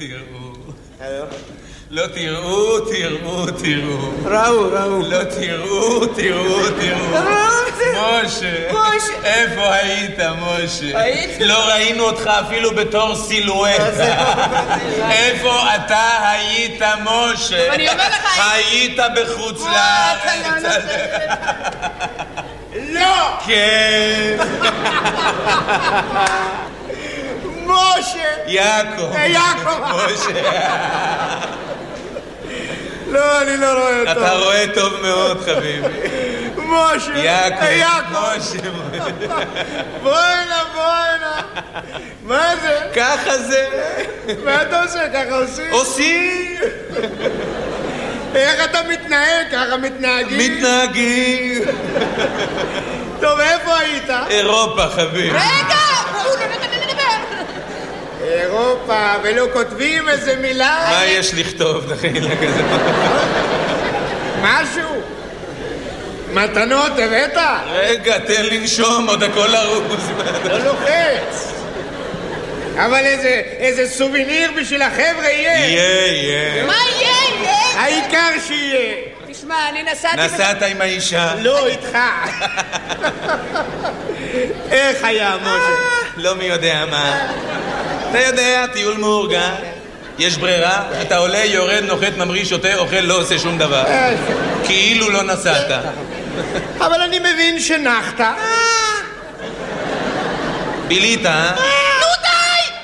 תראו. לא תראו, תראו, תראו. ראו. לא תראו, תראו, תראו. משה, איפה היית, משה? לא ראינו אותך אפילו בתור סילואטה. איפה אתה היית, משה? אני אומר לך, היית בחוץ לארץ. לא! כן. משה! יעקב. משה. לא, אני לא רואה אותו. אתה רואה טוב מאוד, חביבי. משה! יעקב. משה. בוא הנה. מה זה? ככה זה. מה אתה עושה? ככה עושים? איך אתה מתנהג? ככה מתנהגים? טוב, איפה היית? אירופה, חביבי. רגע! הוא לא נותן לי לדבר. אירופה, ולא כותבים איזה מילה? מה יש לכתוב, דחילה כזה? משהו? מתנות הבאת? רגע, תן לנשום, עוד הכל ארוז. לא לוחץ. אבל איזה סוביניר בשביל החבר'ה יהיה. מה יהיה? העיקר שיהיה. תשמע, אני נסעת עם האישה? לא, איתך. איך היה, משה? לא מי יודע מה. אתה יודע, טיול מאורגן. יש ברירה, אתה עולה, יורד, נוחת, ממריא, שותה, אוכל, לא עושה שום דבר. כאילו לא נסעת. אבל אני מבין שנחת. בילית, אה? נו די!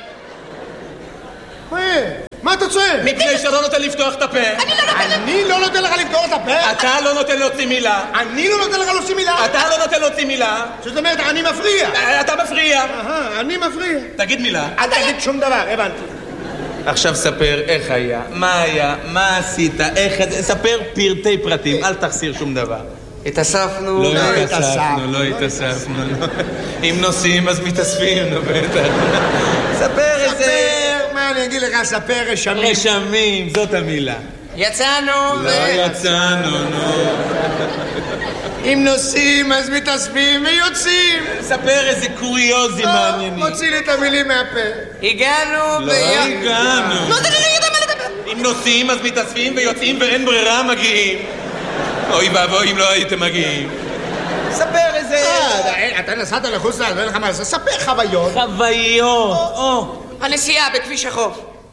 מה אתה צועק? מפני שאתה לא נותן לפתוח את הפה. אני לא נותן לך לפתור את הפה? אתה לא נותן להוציא מילה. אני לא נותן לך להוציא מילה? אתה לא נותן להוציא מילה. זאת אומרת, אני מפריע. אתה מפריע. אני מפריע. תגיד מילה. אל תגיד שום דבר, הבנתי. עכשיו ספר איך היה, מה היה, מה עשית, איך... ספר פרטי פרטים, אל תחסיר שום דבר. התאספנו. לא התאספנו. אם נוסעים אז מתאספים, נו בטח. ספר איזה... מה אני אגיד לך? ספר רשמים. רשמים, זאת המילה. יצאנו. לא יצאנו, נו. אם נוסעים אז מתאספים ויוצאים. ספר איזה קוריוזים מעניינים. מוציא לי את המילים מהפה. הגענו. לא הגענו. לא יודע מה לדבר. אם נוסעים אז מתאספים ויוצאים ואין ברירה מגיעים. אוי ואבוי אם לא הייתם מגיעים. ספר איזה... אתה נסעת לחוץ לארץ, אין לך מה לעשות. ספר חוויות. חוויות. הנסיעה בכביש החוף.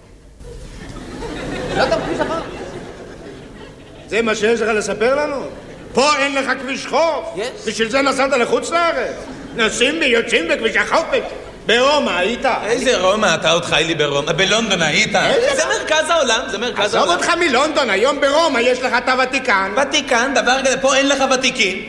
לא אתה בכביש החוף? זה מה שיש לך לספר לנו? פה אין לך כביש חוף? בשביל זה נסעת לחוץ לארץ? נוסעים ויוצאים בכביש החוף. ברומא היית? איזה רומא? אתה עוד חי לי ברומא. בלונדון היית? זה מרכז העולם, זה מרכז העולם. עזוב אותך מלונדון, היום ברומא יש לך את הוותיקן. ותיקן, דבר כזה, פה אין לך ותיקים.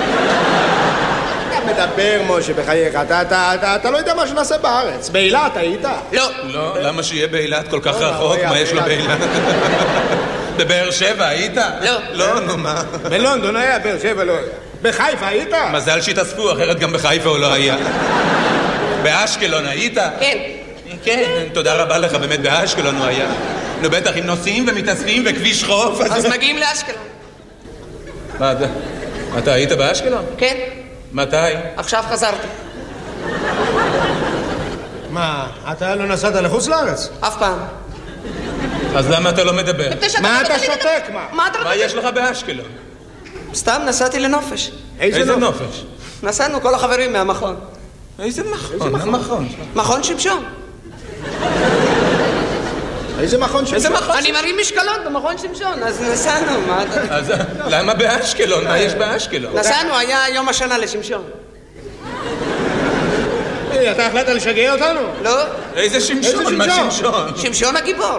אתה מדבר, משה, בחייך, אתה לא יודע מה שנעשה בארץ. באילת היית? לא, למה שיהיה באילת כל כך רחוק? מה יש לו באילת? בבאר שבע היית? לא, נו מה? בלונדון היה, באר שבע לא היה. בחיפה היית? מזל שהתאספו, אחרת גם בחיפה הוא לא היה. באשקלון היית? כן, תודה רבה לך, באמת באשקלון הוא היה. נו בטח, אם נוסעים ומתאספים בכביש חוף אז מגיעים לאשקלון. מה, אתה היית באשקלון? כן. מתי? עכשיו חזרתי. מה, אתה לא נסעת לחוץ לארץ? אף פעם. אז למה אתה לא מדבר? מה אתה שותק, מה? מה יש לך באשקלון? סתם נסעתי לנופש. איזה נופש? נסענו כל החברים מהמכון. איזה מכון? מכון שמשון. איזה מכון שמשון? אני מרים משקלות במכון שמשון, אז נסענו. אז למה באשקלון? מה יש באשקלון? נסענו, היה יום השנה לשמשון. אתה החלטת לשגע אותנו? לא. איזה שמשון? מה שמשון? שמשון הגיבור.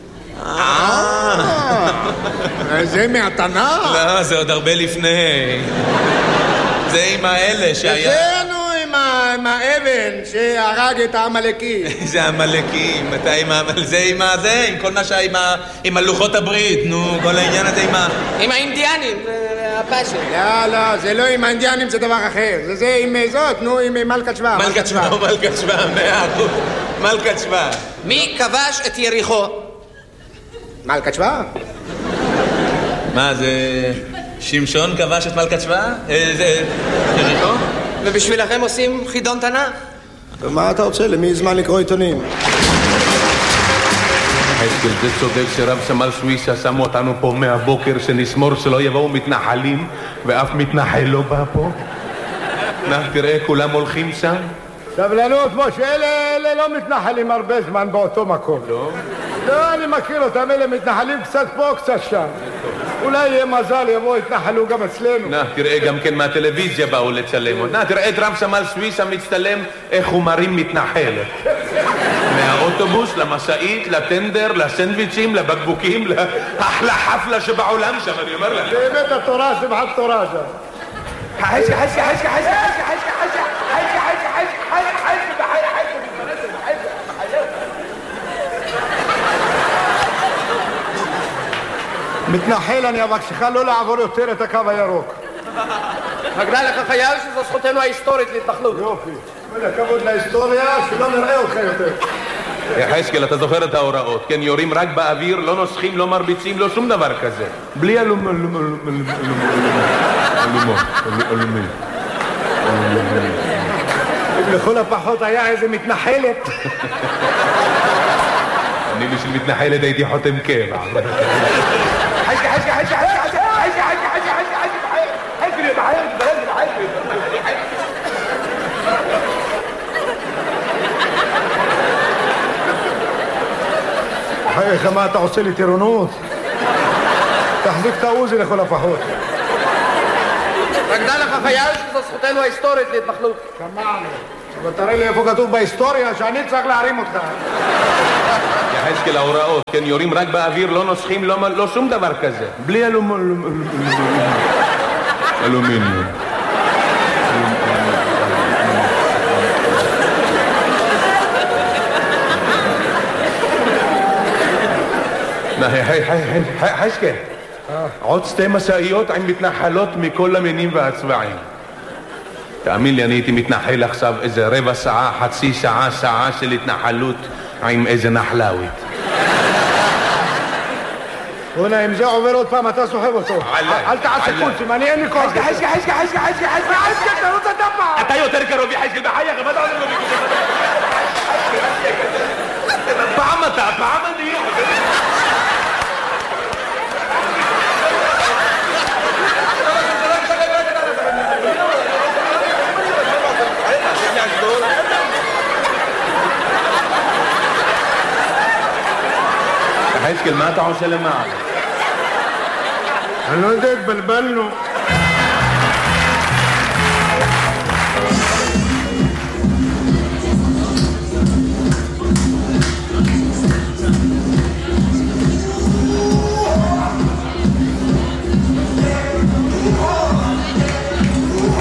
זה מהתנ"ך? לא, זה עוד הרבה לפני. זה עם האלה שהיה... זה עם האבן שהרג את העמלקים. זה העמלקים, זה עם כל מה שהיה עם הלוחות הברית, נו, כל העניין הזה עם האינדיאנים, הפאשן. לא, זה לא עם האינדיאנים, זה דבר אחר. זה עם זאת, נו, עם מלכת שבא. מלכת שבא, 100%. מלכת שבא. מי כבש את יריחו? מלכת שבא? מה, זה... שמשון כבש את מלכת שבא? זה... יריחו? ובשבילכם עושים חידון תנ"ך? מה אתה רוצה? למי זמן לקרוא עיתונים? יחזקאל, זה צודק שרב סמל סוויסה שמו אותנו פה מהבוקר שנסמור שלא יבואו מתנחלים ואף מתנחל לא בא פה. תראה, כולם הולכים שם. סבלנות, משה, אלה לא מתנחלים הרבה זמן באותו מקום. לא, אני מכיר אותם, אלה מתנחלים קצת פה, קצת שם. אולי יהיה מזל, יבואו, יתנחלו גם אצלנו. תראה, גם כן מהטלוויזיה באו לצלם. תראה את רב סמל סוויסה מצטלם איך הוא מרים מתנחלת. מהאוטובוס, למשאית, לטנדר, לסנדוויצ'ים, לבקבוקים, לאחלה חפלה שבעולם שם, אני אומר לך. באמת התורה, שמחת תורה שם. חשקה, מתנחל, אני אבקשך לא לעבור יותר את הקו הירוק. מגנה לך חייל שזו זכותנו ההיסטורית להתנחלות. יופי. כל הכבוד להיסטוריה, שלא נראה אותך יותר. יחזקאל, אתה זוכר את ההוראות, כן? יורים רק באוויר, לא נוסחים, לא מרביצים, לא שום דבר כזה. בלי לכל הפחות היה איזה מתנחלת. אני בשביל מתנחלת הייתי חותם קבע. חייך, מה אתה עושה לי טירונות? תחזיק את העוזי לכל הפחות. מגנה לך חייל שזו זכותנו ההיסטורית להתנחלות. שמענו. אבל תראה לי איפה כתוב בהיסטוריה שאני צריך להרים אותך. יחזקאל, ההוראות, כן? יורים רק באוויר, לא נוסחים, לא שום דבר כזה. בלי אלומיניום. חשקל, עוד 2 משאיות עם מתנחלות מכל המינים והצבעים. תאמין לי, אני הייתי מתנחל עכשיו איזה רבע שעה, חצי שעה, שעה של התנחלות עם איזה נחלאווית. בוא'נה, אם זה עובר עוד פעם, אתה סוחב אותו. אל תעשה קולסים, אני אין לי כוח. חשקל, תרוץ הדפה! אתה יותר קרוב יחזקאל בחייך, מה אתה עושה לו ביקוש? פעם אתה, פעם אני. חשקל, מה אתה עושה למעלה? אני לא יודע, התבלבלנו.